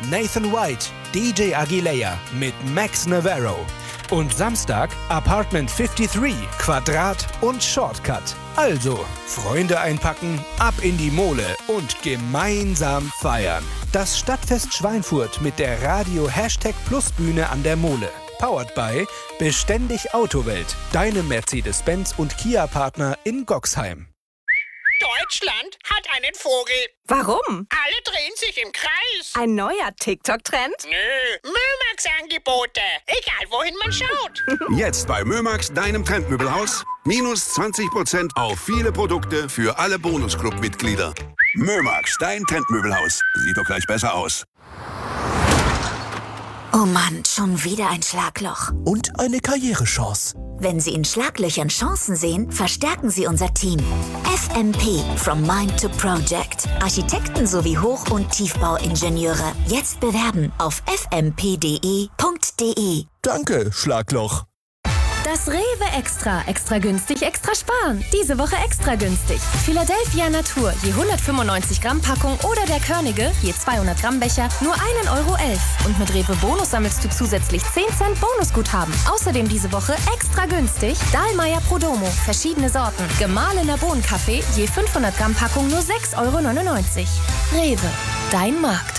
Nathan White, DJ Aguilera mit Max Navarro. Und Samstag Apartment 53, Quadrat und Shortcut. Also, Freunde einpacken, ab in die Mole und gemeinsam feiern. Das Stadtfest Schweinfurt mit der Radio #Plus Bühne an der Mole. Powered by Beständig Autowelt, deinem Mercedes-Benz und Kia-Partner in Goxheim. Deutschland hat einen Vogel. Warum? Alle drehen sich im Kreis. Ein neuer TikTok-Trend? Nö, Mömax-Angebote. Egal, wohin man schaut. Jetzt bei Mömax, deinem Trendmöbelhaus. Minus 20% auf viele Produkte für alle Bonusclub-Mitglieder. Mömax, dein Trendmöbelhaus. Sieht doch gleich besser aus. Oh Mann, schon wieder ein Schlagloch. Und eine Karrierechance. Wenn Sie in Schlaglöchern Chancen sehen, verstärken Sie unser Team. FMP, From Mind to Project. Architekten sowie Hoch- und Tiefbauingenieure. Jetzt bewerben auf fmp.de. Danke, Schlagloch. Das Rewe Extra. Extra günstig, extra sparen. Diese Woche extra günstig. Philadelphia Natur, je 195 Gramm Packung oder der Körnige, je 200 Gramm Becher, nur 1,11 €. Und mit Rewe Bonus sammelst du zusätzlich 10 Cent Bonusguthaben. Außerdem diese Woche extra günstig Dahlmeier Prodomo, verschiedene Sorten. Gemahlener Bohnenkaffee, je 500 Gramm Packung, nur 6,99 €. Rewe, dein Markt.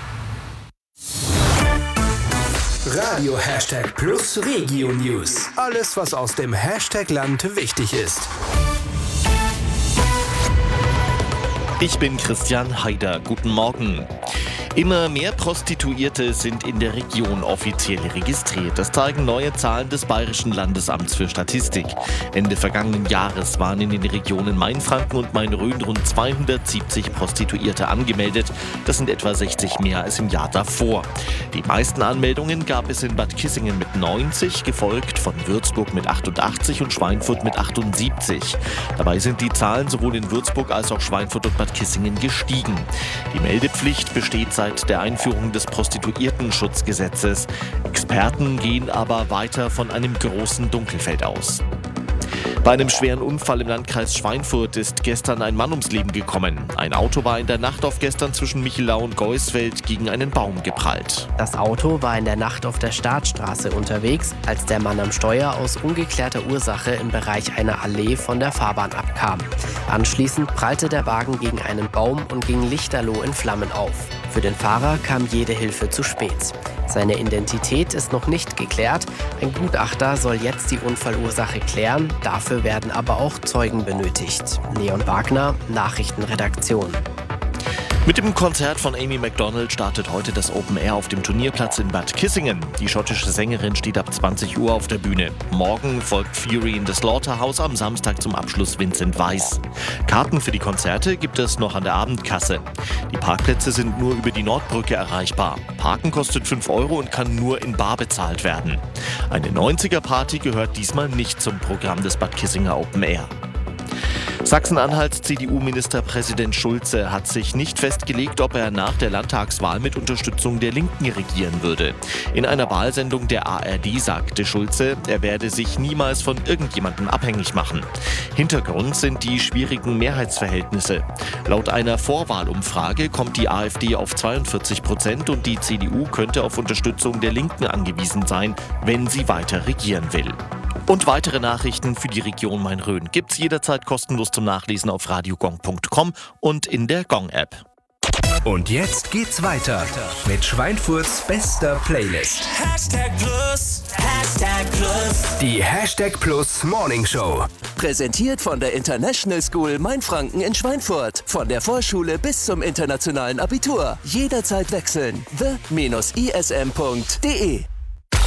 Radio #Plus Regio News. Alles, was aus dem Hashtag-Land wichtig ist. Ich bin Christian Haider. Guten Morgen. Immer mehr Prostituierte sind in der Region offiziell registriert. Das zeigen neue Zahlen des Bayerischen Landesamts für Statistik. Ende vergangenen Jahres waren in den Regionen Mainfranken und Main-Rhön rund 270 Prostituierte angemeldet. Das sind etwa 60 mehr als im Jahr davor. Die meisten Anmeldungen gab es in Bad Kissingen mit 90, gefolgt von Würzburg mit 88 und Schweinfurt mit 78. Dabei sind die Zahlen sowohl in Würzburg als auch Schweinfurt und Bad Kissingen gestiegen. Die Meldepflicht besteht seit der Einführung des Prostituiertenschutzgesetzes. Experten gehen aber weiter von einem großen Dunkelfeld aus. Bei einem schweren Unfall im Landkreis Schweinfurt ist gestern ein Mann ums Leben gekommen. Ein Auto war in der Nacht auf gestern zwischen Michelau und Geusfeld gegen einen Baum geprallt. Das Auto war in der Nacht auf der Startstraße unterwegs, als der Mann am Steuer aus ungeklärter Ursache im Bereich einer Allee von der Fahrbahn abkam. Anschließend prallte der Wagen gegen einen Baum und ging lichterloh in Flammen auf. Für den Fahrer kam jede Hilfe zu spät. Seine Identität ist noch nicht geklärt. Ein Gutachter soll jetzt die Unfallursache klären. Dafür werden aber auch Zeugen benötigt. Leon Wagner, Nachrichtenredaktion. Mit dem Konzert von Amy Macdonald startet heute das Open Air auf dem Turnierplatz in Bad Kissingen. Die schottische Sängerin steht ab 20 Uhr auf der Bühne. Morgen folgt Fury in the Slaughterhouse, am Samstag zum Abschluss Vincent Weiss. Karten für die Konzerte gibt es noch an der Abendkasse. Die Parkplätze sind nur über die Nordbrücke erreichbar. Parken kostet 5 € und kann nur in bar bezahlt werden. Eine 90er-Party gehört diesmal nicht zum Programm des Bad Kissinger Open Air. Sachsen-Anhalts CDU-Ministerpräsident Schulze hat sich nicht festgelegt, ob er nach der Landtagswahl mit Unterstützung der Linken regieren würde. In einer Wahlsendung der ARD sagte Schulze, er werde sich niemals von irgendjemandem abhängig machen. Hintergrund sind die schwierigen Mehrheitsverhältnisse. Laut einer Vorwahlumfrage kommt die AfD auf 42% und die CDU könnte auf Unterstützung der Linken angewiesen sein, wenn sie weiter regieren will. Und weitere Nachrichten für die Region Main-Rhön gibt's jederzeit kostenlos zum Nachlesen auf radiogong.com und in der Gong-App. Und jetzt geht's weiter mit Schweinfurts bester Playlist. #Plus, Die #Plus Morning Show. Präsentiert von der International School Mainfranken in Schweinfurt. Von der Vorschule bis zum internationalen Abitur. Jederzeit wechseln. the-ism.de